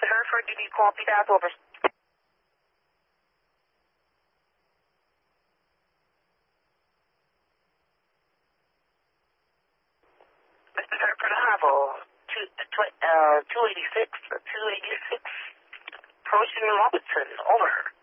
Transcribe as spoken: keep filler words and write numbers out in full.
Mister Hereford, you need copy that over. Mister Hereford, Havo, two, uh, two eighty-six, two eighty-six, approaching Robertson, over.